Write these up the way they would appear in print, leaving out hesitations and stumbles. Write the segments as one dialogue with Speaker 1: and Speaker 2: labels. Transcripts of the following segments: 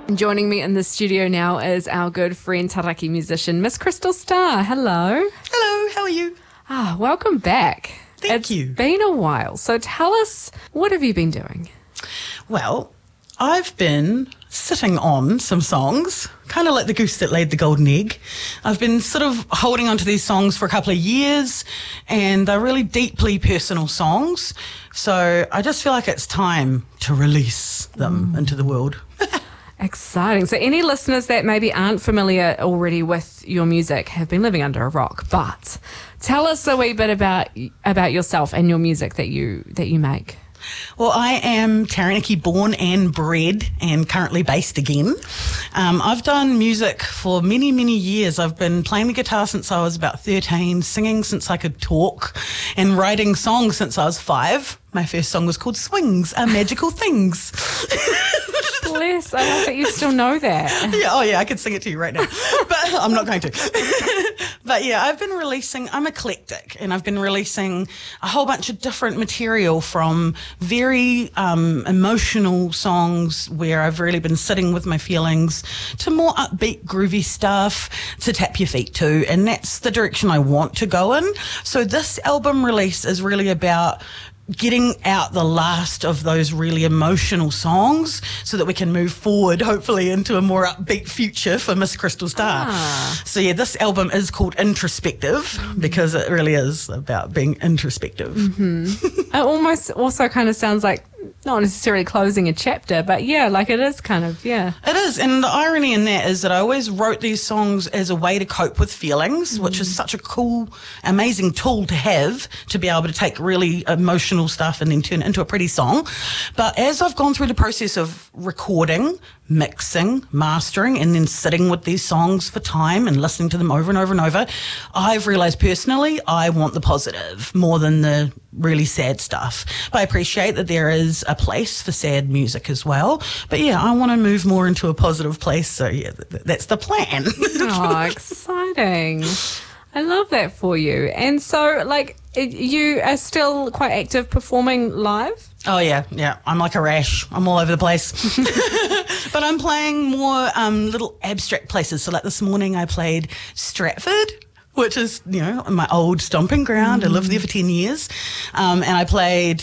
Speaker 1: Joining me in the studio now is our good friend, Taraki musician, Miss Crystal Starr. Hello.
Speaker 2: Hello, how are you?
Speaker 1: Welcome back.
Speaker 2: Thank you.
Speaker 1: It's been a while. So tell us, what have you been doing?
Speaker 2: Well, I've been sitting on some songs, kind of like the goose that laid the golden egg. I've been sort of holding on to these songs for a couple of years, and they're really deeply personal songs. So I just feel like it's time to release them into the world.
Speaker 1: Exciting. So any listeners that maybe aren't familiar already with your music have been living under a rock, but tell us a wee bit about yourself and your music that you make.
Speaker 2: Well, I am Taranaki born and bred and currently based again. I've done music for many, many years. I've been playing the guitar since I was about 13, singing since I could talk, and writing songs since I was 5. My first song was called Swings Are Magical Things.
Speaker 1: Bless, I love that you still know that.
Speaker 2: Yeah, I could sing it to you right now, but I'm not going to. But yeah, I'm eclectic, and I've been releasing a whole bunch of different material, from very emotional songs where I've really been sitting with my feelings, to more upbeat, groovy stuff to tap your feet to, and that's the direction I want to go in. So this album release is really about getting out the last of those really emotional songs so that we can move forward, hopefully, into a more upbeat future for Miss Crystal Starr. So yeah, this album is called Introspective because it really is about being introspective.
Speaker 1: It almost also kind of sounds like not necessarily closing a chapter, but yeah, like it is kind of, yeah.
Speaker 2: It is, and the irony in that is that I always wrote these songs as a way to cope with feelings, which is such a cool, amazing tool to have, to be able to take really emotional stuff and then turn it into a pretty song. But as I've gone through the process of recording, mixing, mastering, and then sitting with these songs for time and listening to them over and over and over, I've realised personally I want the positive more than the really sad stuff. But I appreciate that there is a place for sad music as well. But yeah, I want to move more into a positive place. So yeah, that's the plan.
Speaker 1: Oh, exciting. I love that for you. And so, like, you are still quite active performing live?
Speaker 2: Oh, yeah. I'm like a rash. I'm all over the place. But I'm playing more little abstract places. So like this morning I played Stratford, which is, my old stomping ground. I lived there for 10 years. And I played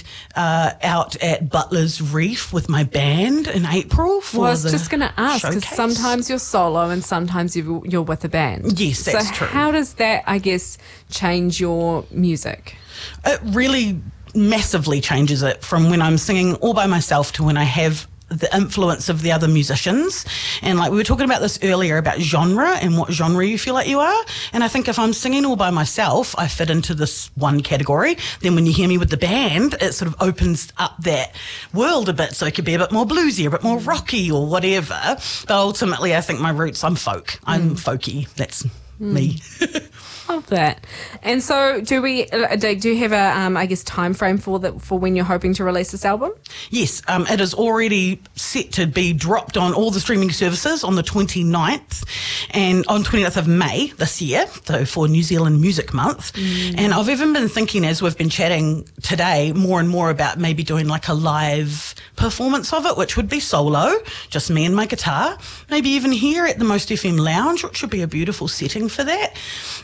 Speaker 2: out at Butler's Reef with my band in April for
Speaker 1: Well, I was just going to ask, because
Speaker 2: showcase.
Speaker 1: sometimes you're solo and sometimes you're with a band.
Speaker 2: Yes, that's
Speaker 1: so
Speaker 2: true.
Speaker 1: How does that, I guess, change your music?
Speaker 2: It really massively changes it from when I'm singing all by myself to when I have the influence of the other musicians. And like we were talking about this earlier about genre and what genre you feel like you are. And I think if I'm singing all by myself, I fit into this one category. Then when you hear me with the band, it sort of opens up that world a bit. So it could be a bit more bluesy, a bit more rocky or whatever. But ultimately, I think my roots, I'm folk. I'm folky. That's me.
Speaker 1: Love that. And so do you have a, I guess, time frame for when you're hoping to release this album?
Speaker 2: Yes, it is already set to be dropped on all the streaming services on the 29th and on 29th of May this year, so for New Zealand Music Month. And I've even been thinking, as we've been chatting today, more and more about maybe doing like a live performance of it, which would be solo, just me and my guitar, maybe even here at the Most FM Lounge, which would be a beautiful setting for that.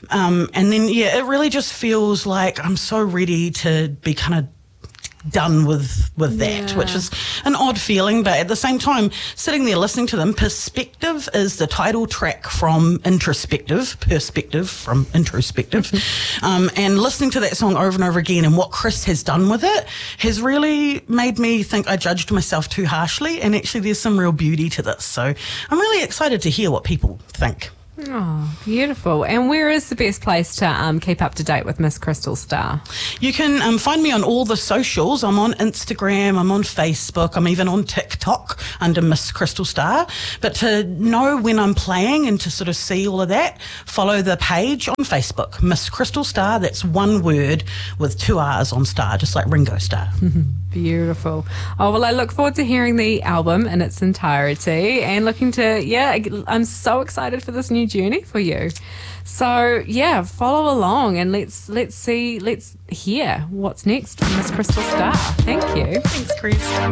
Speaker 2: And then, yeah, it really just feels like I'm so ready to be kind of done with that, which is an odd feeling, but at the same time, sitting there listening to them, Perspective is the title track from Perspective from Introspective, and listening to that song over and over again and what Chris has done with it has really made me think I judged myself too harshly, and actually there's some real beauty to this, so I'm really excited to hear what people think.
Speaker 1: Oh, beautiful. And where is the best place to keep up to date with Miss Crystal Starr?
Speaker 2: You can find me on all the socials. I'm on Instagram, I'm on Facebook, I'm even on TikTok under Miss Crystal Starr. But to know when I'm playing and to sort of see all of that, follow the page on Facebook, Miss Crystal Starr. That's one word with 2 R's on Starr, just like Ringo Starr.
Speaker 1: Beautiful. Oh, well, I look forward to hearing the album in its entirety and looking to, I'm so excited for this new journey for you. So, yeah, follow along and let's hear what's next from Miss Crystal Starr. Thank you.
Speaker 2: Thanks, Chris.